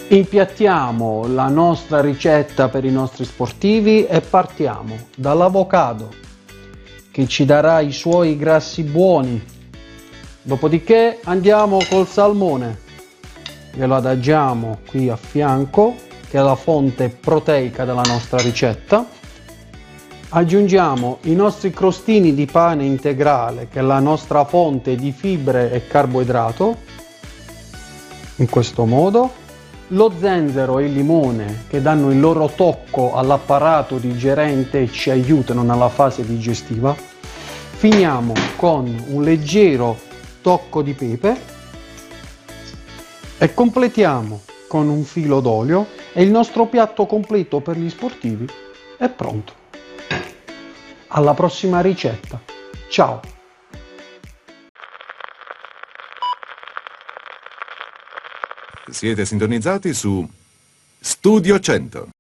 Impiattiamo la nostra ricetta per i nostri sportivi e partiamo dall'avocado che ci darà i suoi grassi buoni. Dopodiché andiamo col salmone, glielo adagiamo qui a fianco, che è la fonte proteica della nostra ricetta. Aggiungiamo i nostri crostini di pane integrale, che è la nostra fonte di fibre e carboidrato, in questo modo. Lo zenzero e il limone, che danno il loro tocco all'apparato digerente e ci aiutano nella fase digestiva. Finiamo con un leggero tocco di pepe e completiamo con un filo d'olio e il nostro piatto completo per gli sportivi è pronto. Alla prossima ricetta. Ciao! Siete sintonizzati su Studio 100.